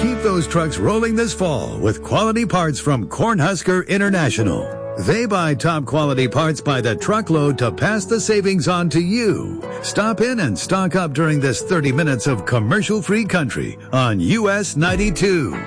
Keep those trucks rolling this fall with quality parts from Cornhusker International. They buy top quality parts by the truckload to pass the savings on to you. Stop in and stock up during this 30 minutes of commercial-free country on US 92.